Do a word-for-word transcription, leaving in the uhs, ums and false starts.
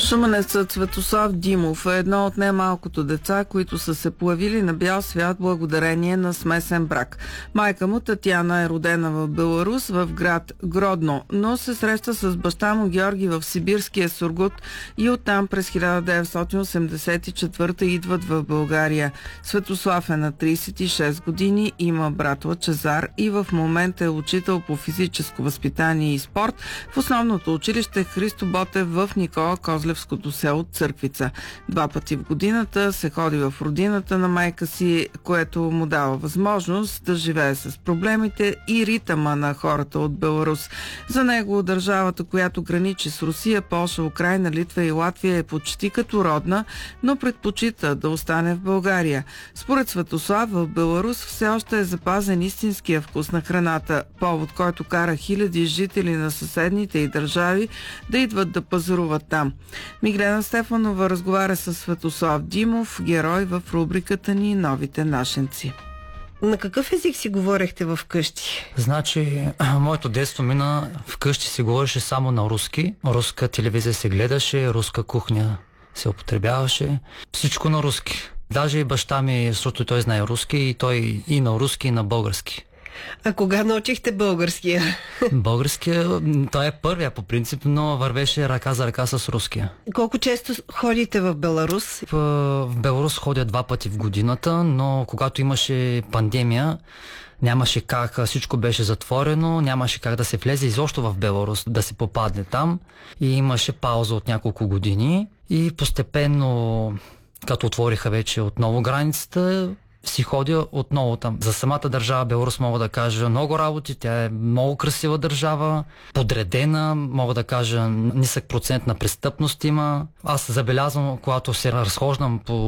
Шуменецът Светослав Димов е едно от немалкото деца, които са се появили на бял свят благодарение на смесен брак. Майка му Татяна е родена в Беларус, в град Гродно, но се среща с баща му Георги в сибирския Сургут и оттам през хиляда деветстотин осемдесет и четвърта идват в България. Светослав е на тридесет и шест години, има брат Лъчезар и в момента е учител по физическо възпитание и спорт в основното училище Христо Ботев в Никола Козлевското село Църквица. Два пъти в годината се ходи в родината на майка си, което му дава възможност да живее с проблемите и ритъма на хората от Беларус. За него държавата, която граничи с Русия, Полша, Украйна, Литва и Латвия, е почти като родна, но предпочита да остане в България. Според Светослав, в Беларус все още е запазен истинския вкус на храната, повод, който кара хиляди жители на съседните и държави да идват да пазаруват там. Миглена Стефанова разговаря с Светослав Димов, герой в рубриката ни "Новите нашенци". На какъв език си говорехте в къщи? Значи, моето детство мина, вкъщи се говореше само на руски. Руска телевизия се гледаше, руска кухня се употребяваше. Всичко на руски. Даже и баща ми, защото той знае руски, и той и на руски, и на български. А кога научихте българския? Българския, той е първия по принцип, но вървеше ръка за ръка с руския. Колко често ходите в Беларус? В, в Беларус ходя два пъти в годината, но когато имаше пандемия, нямаше как, всичко беше затворено, нямаше как да се влезе изобщо в Беларус, да се попадне там, и имаше пауза от няколко години и постепенно, като отвориха вече отново границата, си ходя отново там. За самата държава Беларус мога да кажа много работи, тя е много красива държава, подредена, мога да кажа нисък процент на престъпност има. Аз забелязвам, когато се разхождам по